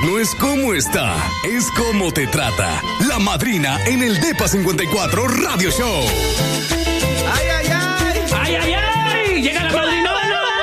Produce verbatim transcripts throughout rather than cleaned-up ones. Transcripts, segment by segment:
no es cómo está, es cómo te trata. La Madrina en el Depa cincuenta y cuatro Radio Show. ¡Ay, ay, ay! ¡Ay, ay, ay! ¡Llega la madrinona!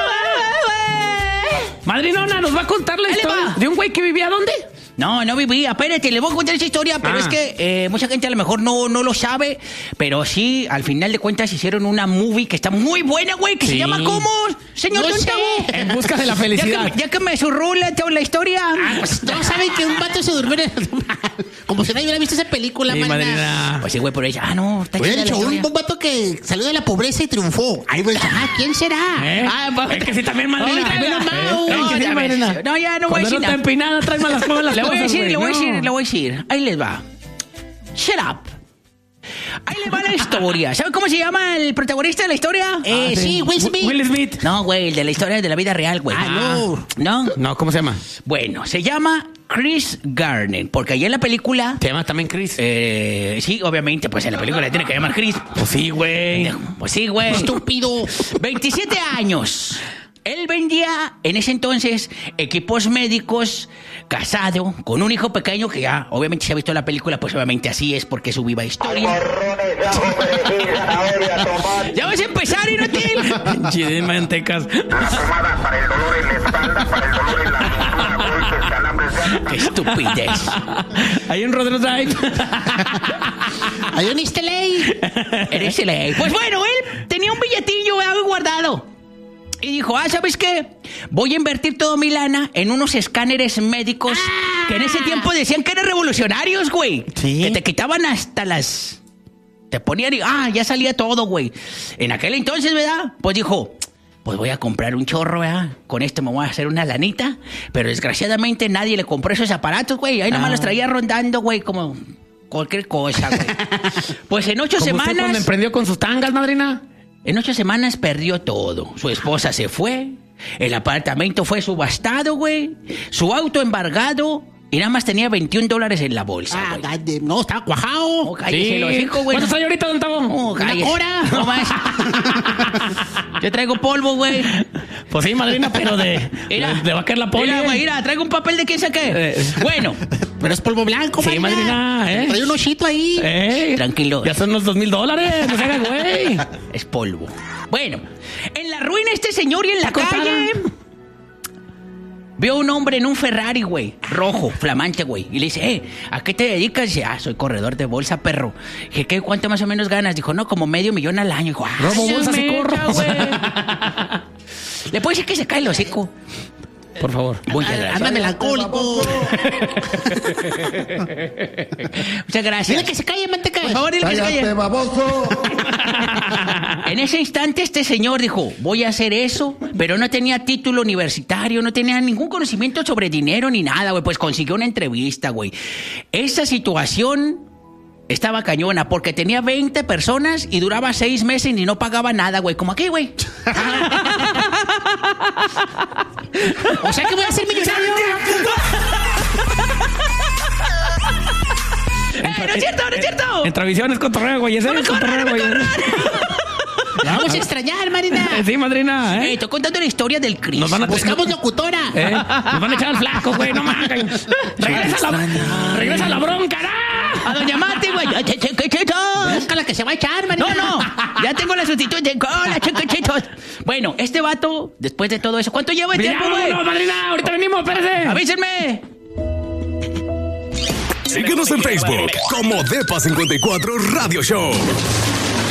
Madrinona, nos va a contar la historia de un güey que vivía ¿dónde? No, no vivía. Espérate, le voy a contar esa historia, pero ah. es que eh, mucha gente a lo mejor no, no lo sabe, pero sí, al final de cuentas hicieron una movie que está muy buena, güey, que sí. se llama ¿cómo? Señor no Tontavo. En busca de la felicidad. Ya que, ya que me zurró la, la historia. Ah, pues todos saben que un vato se durmió en el... Como si nadie hubiera visto esa película, sí, madrina. Pues sí, güey, por ella. Ah, no, está chida la historia. Un, un vato que salió de la pobreza y triunfó. Ay, güey, ah, ¿quién será? ¿Eh? Ah, va, es que sí, también, madrina. Ay, no, no, no, sí, ya madrina. No, ya no voy a decir nada. Cuando no está empinada, trae malas cosas. Le voy a decir, le voy a decir. No. Le voy a decir, ahí les va. Shut up. Ahí les va la historia. ¿Saben cómo se llama el protagonista de la historia? Eh, ah, sí. sí, Will Smith. Will Smith. No, güey, el de la historia de la vida real, güey. Ah, no. ¿No? No, ¿cómo se llama? Bueno, se llama Chris Garner, porque allá en la película... ¿Se llama también Chris? Eh, sí, obviamente, pues en la película tiene que llamar Chris. Pues sí, güey. Pues sí, güey. Estúpido. veintisiete años. Él vendía en ese entonces equipos médicos, casado, con un hijo pequeño que ya, obviamente, se ha visto en la película, pues obviamente así es porque es su viva historia. Ya vas a empezar, Inútil. Chile mantecas. Para el dolor en la espalda, para el dolor en la cintura, golpes, calambres. Qué estupidez. Hay un Rodrigo Drive. Hay un East L A. Eres L A. Pues bueno, él tenía un billetillo algo guardado. Y dijo, ah, ¿sabes qué? Voy a invertir toda mi lana en unos escáneres médicos ah. que en ese tiempo decían que eran revolucionarios, güey. ¿Sí? Que te quitaban hasta las... Te ponían y... Ah, ya salía todo, güey. En aquel entonces, ¿verdad? Pues dijo, pues voy a comprar un chorro, ¿verdad? Con esto me voy a hacer una lanita. Pero desgraciadamente nadie le compró esos aparatos, güey. Ahí nomás ah. los traía rondando, güey, como cualquier cosa, güey. Pues en ocho semanas... ¿Usted cuando emprendió con sus tangas, madrina? En ocho semanas perdió todo. Su esposa se fue, el apartamento fue subastado, güey, su auto embargado y nada más tenía veintiún dólares en la bolsa. Ah, güey. No, está cuajado. Oh, cállese, sí. Los hijos, güey. ¿Cuántos hay ahorita, don Tavo? Oh, Una hora. No más. Yo traigo polvo, güey. Pues sí, madrina, pero de... Mira, de, de va a caer la poli. Mira, güey, mira, traigo un papel de quién sé qué. Eh. Bueno. Pero es polvo blanco, sí, madrina, ¿eh? Trae un ochito ahí. Eh, Tranquilo. Ya son unos dos mil dólares, no se haga, güey. Es polvo. Bueno, en la ruina este señor y en la calle... Vio un hombre en un Ferrari, güey, rojo, flamante, güey. Y le dice, eh, ¿a qué te dedicas? Y dice, ah, soy corredor de bolsa, perro. Dije, ¿qué? ¿Cuánto más o menos ganas? Dijo, no, como medio millón al año. Dijo, ah, robo bolsas y corro. Le puedo decir que se cae el hocico. Por favor. Muchas gracias. Anda melancólico. Muchas gracias. Dile que se calle, manteca. Por favor, dile que se calle. Baboso. En ese instante este señor dijo, voy a hacer eso, pero no tenía título universitario, no tenía ningún conocimiento sobre dinero ni nada, güey. Pues consiguió una entrevista, güey. Esa situación estaba cañona porque tenía veinte personas y duraba seis meses y no pagaba nada, güey. Como aquí, güey. O sea que voy a ser millonario. ¡Eh, no es cierto, no es cierto! En tradición es cotorreo, güey. Ese ¡No me es corran, cotorreo, no me güey. corran! La vamos a extrañar, Marina. Sí, madrina, ¿eh? Hey, estoy contando la historia del Cris. Nos van a Buscamos locutora. ¿Eh? Nos van a echar al flaco, güey. No mames. Regresa la, regresa la bronca, ¿no? A doña Mati, güey. Búscala que se va a echar, Marina. No, no. Ya tengo la sustitución. Hola, chiquichitos. Bueno, este vato, después de todo eso, ¿cuánto lleva el tiempo, güey? No, madrina. Ahorita venimos, espérese. Avísenme. Síguenos en Facebook como Depa cincuenta y cuatro Radio Show.